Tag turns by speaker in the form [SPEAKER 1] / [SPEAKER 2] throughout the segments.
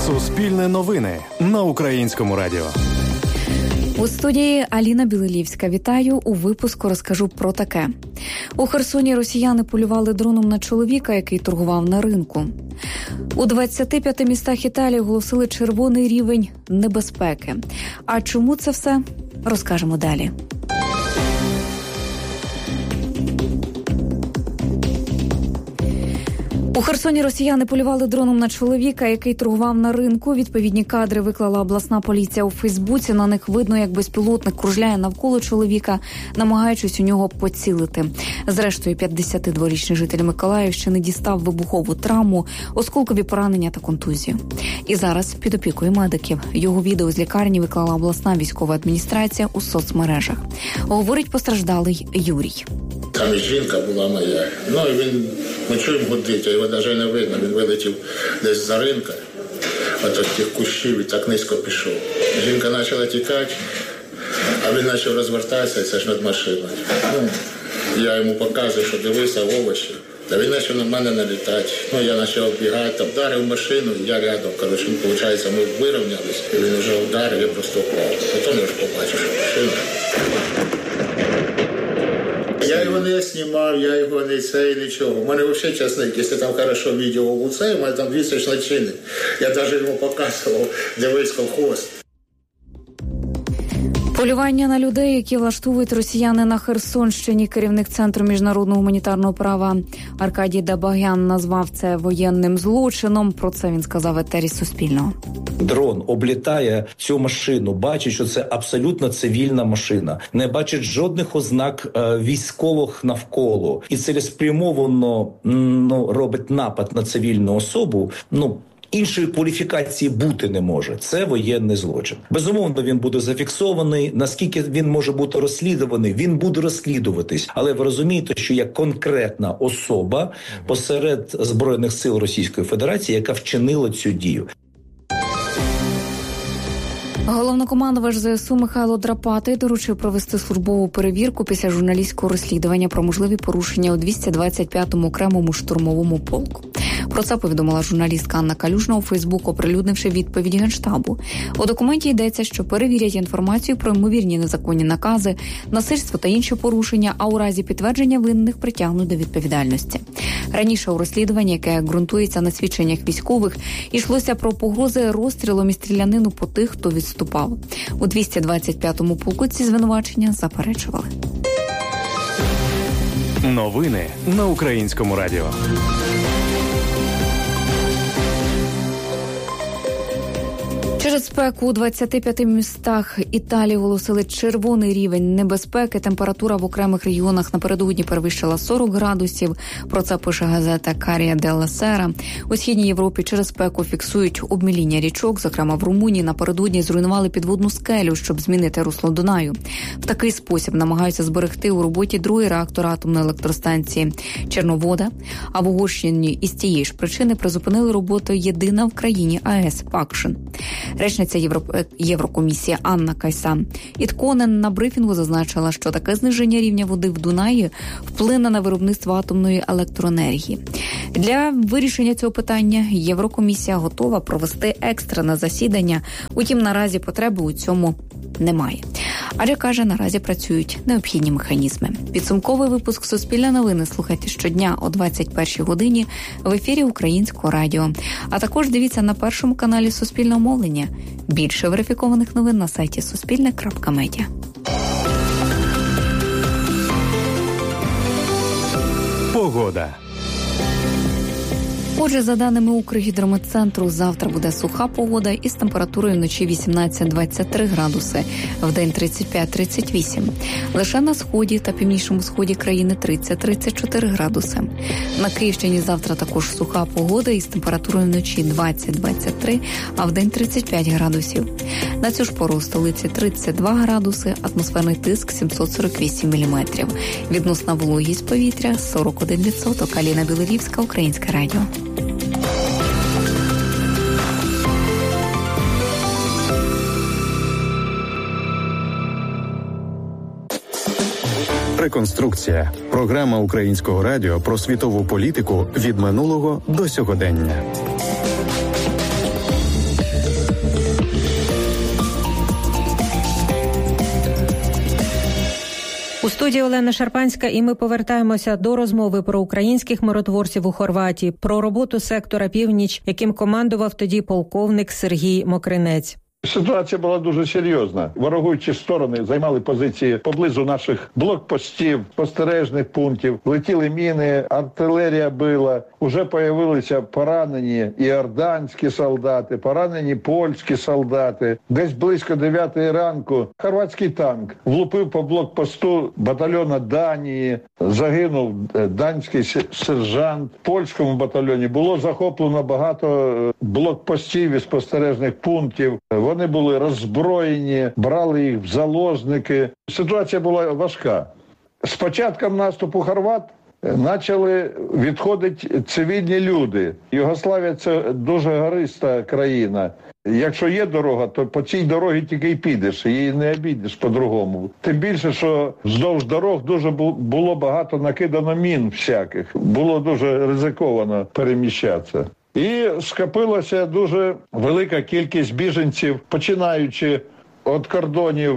[SPEAKER 1] Суспільне новини на Українському радіо.
[SPEAKER 2] У студії Аліна Білилівська. Вітаю. У випуску розкажу про таке. У Херсоні росіяни полювали дроном на чоловіка, який торгував на ринку. У 25 містах Італії оголосили червоний рівень небезпеки. А чому це все? Розкажемо далі. У Херсоні росіяни полювали дроном на чоловіка, який торгував на ринку. Відповідні кадри виклала обласна поліція у Фейсбуці. На них видно, як безпілотник кружляє навколо чоловіка, намагаючись у нього поцілити. Зрештою, 52-річний житель Миколаївщини дістав вибухову травму, осколкові поранення та контузію. І зараз під опікою медиків. Його відео з лікарні виклала обласна військова адміністрація у соцмережах. Говорить постраждалий Юрій.
[SPEAKER 3] Там і жінка була моя. Ну, і він, ми чуємо гудить, а його навіть не видно. Він вилетів десь за ринка, от тих кущів, і так низько пішов. Жінка почала тікати, а він почав розвертатися, і це ж над машиною. Ну, я йому показую, що дивися, овочі. Та він почав на мене налітати. Ну, я почав бігати, вдарив машину, і я рядом. Коротше, виходить, ми вирівнялись, і він вже вдарив, я просто впав. Потім я ж побачив, що машина. Я його не знімав, я його не це і нічого. У мене взагалі, чесно, якщо там хорошо відео у це, у мене там 200 шлачини. Я навіть йому показував, дивись, колхоз.
[SPEAKER 2] Полювання на людей, які влаштовують росіяни на Херсонщині. Керівник Центру міжнародного гуманітарного права Аркадій Дабагян назвав це воєнним злочином. Про це він сказав в етері Суспільного.
[SPEAKER 4] Дрон облітає цю машину, бачить, що це абсолютно цивільна машина. Не бачить жодних ознак військових навколо. І цілеспрямовано робить напад на цивільну особу. Іншої кваліфікації бути не може. Це воєнний злочин. Безумовно, він буде зафіксований. Наскільки він може бути розслідуваний, він буде розслідуватись. Але ви розумієте, що є конкретна особа посеред Збройних сил Російської Федерації, яка вчинила цю дію.
[SPEAKER 2] Головнокомандувач ЗСУ Михайло Драпатий доручив провести службову перевірку після журналістського розслідування про можливі порушення у 225-му окремому штурмовому полку. Про це повідомила журналістка Анна Калюжна у Фейсбук, оприлюднивши відповідь Генштабу. У документі йдеться, що перевірять інформацію про ймовірні незаконні накази, насильство та інші порушення, а у разі підтвердження винних притягнуть до відповідальності. Раніше у розслідуванні, яке ґрунтується на свідченнях військових, йшлося про погрози розстрілом і стрілянину по тих, хто відступав. У 225-му полку ці звинувачення заперечували.
[SPEAKER 1] Новини на Українському радіо.
[SPEAKER 2] Через спеку у 25 містах Італії оголосили червоний рівень небезпеки. Температура в окремих регіонах напередодні перевищила 40 градусів. Про це пише газета «Карія делла Сера». У Східній Європі через спеку фіксують обміління річок. Зокрема, в Румунії напередодні зруйнували підводну скелю, щоб змінити русло Дунаю. В такий спосіб намагаються зберегти у роботі другий реактор атомної електростанції Черновода. А в Угорщині із тієї ж причини призупинили роботу єдина в країні АЕС Пакшин. Речниця Єврокомісії Анна Кайсан Ітконен на брифінгу зазначила, що таке зниження рівня води в Дунаї вплине на виробництво атомної електроенергії. Для вирішення цього питання Єврокомісія готова провести екстрене засідання, утім наразі потреби у цьому немає. Адже, каже, наразі працюють необхідні механізми. Підсумковий випуск «Суспільне новини» слухайте щодня о 21-й годині в ефірі Українського радіо. А також дивіться на першому каналі Суспільного мовлення. Більше верифікованих новин на сайті suspilne.media.
[SPEAKER 1] Погода.
[SPEAKER 2] Отже, за даними Укргідрометцентру, завтра буде суха погода із температурою вночі 18-23 градуси, вдень 35-38. Лише на сході та північному сході країни 30-34 градуси. На Київщині завтра також суха погода із температурою вночі 20-23, а вдень 35 градусів. На цю ж пору у столиці 32 градуси, атмосферний тиск 748 міліметрів. Відносна вологість повітря 41%. Аліна Білилівська, Українське радіо.
[SPEAKER 5] Реконструкція. Програма Українського радіо про світову політику від минулого до сьогодення.
[SPEAKER 6] студії Олена Шарпанська, і ми повертаємося до розмови про українських миротворців у Хорватії, про роботу сектора «Північ», яким командував тоді полковник Сергій Мокринець.
[SPEAKER 7] Ситуація була дуже серйозна. Ворогуючі сторони займали позиції поблизу наших блокпостів, спостережних пунктів. Летіли міни, артилерія била. Уже появилися поранені іорданські солдати, поранені польські солдати. Десь близько 9 ранку хорватський танк влупив по блокпосту батальйону Данії. Загинув данський сержант. В польському батальйоні було захоплено багато блокпостів і спостережних пунктів. Вони були роззброєні, брали їх в заложники. Ситуація була важка. З початком наступу хорват почали відходити цивільні люди. Югославія – це дуже гориста країна. Якщо є дорога, то по цій дорозі тільки й підеш, її не обійдеш по-другому. Тим більше, що вздовж дорог дуже було багато накидано мін всяких. Було дуже ризиковано переміщатися. І скопилася дуже велика кількість біженців, починаючи від кордонів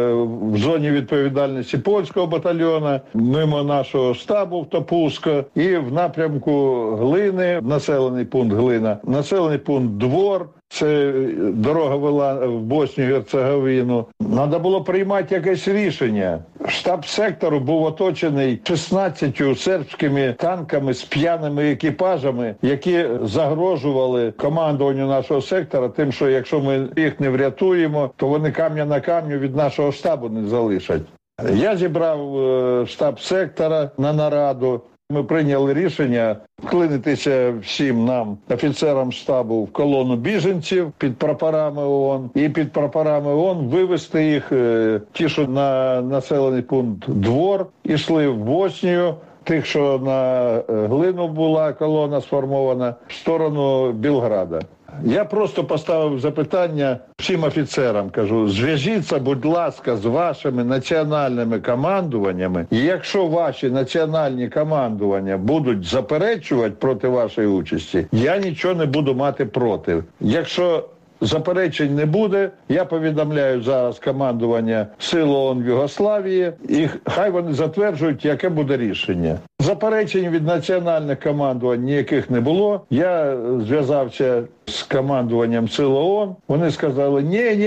[SPEAKER 7] в зоні відповідальності польського батальйону, мимо нашого штабу в Топузько, і в напрямку Глини, населений пункт Глина, населений пункт Двор. Це дорога вела в Боснію і Герцеговину. Треба було приймати якесь рішення. Штаб сектору був оточений 16 сербськими танками з п'яними екіпажами, які загрожували командуванню нашого сектора тим, що якщо ми їх не врятуємо, то вони камня на камню від нашого штабу не залишать. Я зібрав штаб сектора на нараду. Ми прийняли рішення вклинитися всім нам, офіцерам штабу, в колону біженців під прапорами ООН. І під прапорами ООН вивезти їх, ті, що на населений пункт Двор, ішли в Боснію. Тих, що на Глину була колона сформована, в сторону Білграда. Я просто поставив запитання всім офіцерам, кажу, зв'яжіться, будь ласка, з вашими національними командуваннями, і якщо ваші національні командування будуть заперечувати проти вашої участі, я нічого не буду мати проти. Якщо заперечень не буде, я повідомляю зараз командування Сил ООН в Югославії, і хай вони затверджують, яке буде рішення. Заперечень від національних командувань ніяких не було. Я зв'язався з командуванням Сил ООН. Вони сказали,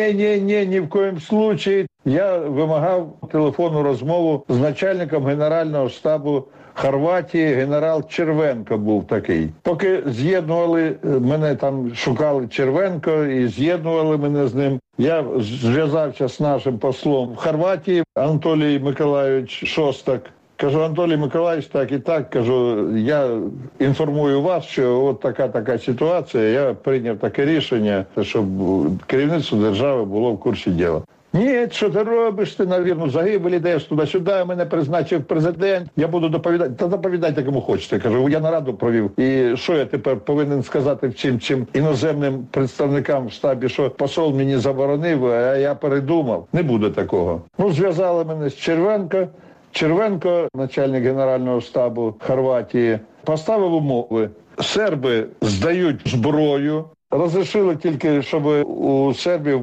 [SPEAKER 7] ні в коїм случаї. Я вимагав телефонну розмову з начальником Генерального штабу Хорватії, генерал Червенко був такий. Поки з'єднували, мене там шукали Червенко і з'єднували мене з ним. Я зв'язався з нашим послом в Хорватії, Анатолій Миколайович Шостак. Кажу, Анатолій Миколаївич, так і так, кажу, я інформую вас, що от така ситуація, я прийняв таке рішення, щоб керівництво держави було в курсі діла. Ні, що ти робиш, ти, навірно, загибель ідеш туди-сюди, мене призначив президент, я буду доповідати. Та доповідайте, кому хочете. Кажу, я нараду провів. І що я тепер повинен сказати всім цим іноземним представникам в штабі, що посол мені заборонив, а я передумав. Не буде такого. Зв'язали мене з Червенко. Червенко, начальник Генерального штабу Хорватії, поставив умови. Серби здають зброю. Розрішили тільки, щоб у сербів